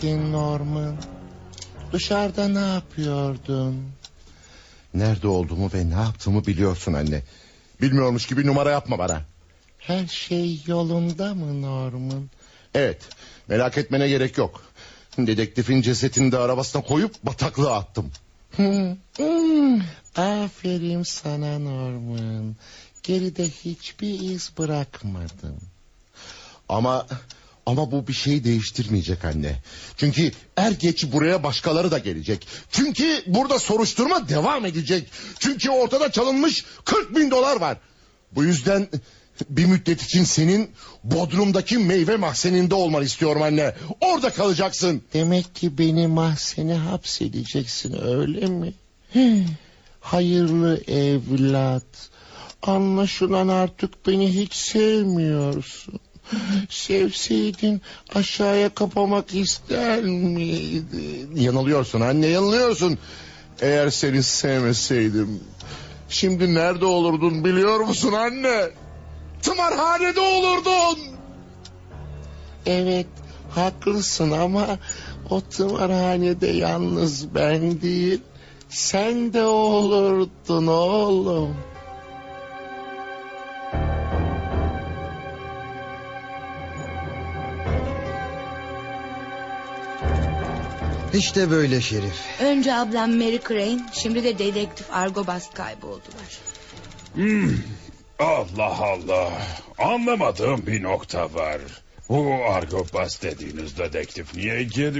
gittin Norman? Dışarıda ne yapıyordun? Nerede olduğumu ve ne yaptığımı biliyorsun anne. Bilmiyormuş gibi numara yapma bana. Her şey yolunda mı Norman? Evet, merak etmene gerek yok. Dedektifin cesetini de arabasına koyup bataklığa attım. Aferin sana Norman. Geride hiçbir iz bırakmadın. Ama bu bir şey değiştirmeyecek anne. Çünkü er geç buraya başkaları da gelecek. Çünkü burada soruşturma devam edecek. Çünkü ortada çalınmış 40.000 dolar var. Bu yüzden bir müddet için senin Bodrum'daki meyve mahzeninde olmanı istiyorum anne. Orada kalacaksın. Demek ki beni mahzene hapsedeceksin, öyle mi? Hayırlı evlat. Anlaşılan artık beni hiç sevmiyorsun. Sevseydin aşağıya kapamak ister miydin? Yanılıyorsun anne, yanılıyorsun. Eğer seni sevmeseydim şimdi nerede olurdun biliyor musun anne? Tımarhanede olurdun. Evet, haklısın ama o tımarhanede yalnız ben değil, sen de olurdun oğlum. İşte böyle Şerif. Önce ablam Mary Crane, şimdi de dedektif Argobast kayboldular. Allah Allah. Anlamadığım bir nokta var. Bu Argobast dediğiniz dedektif niye geri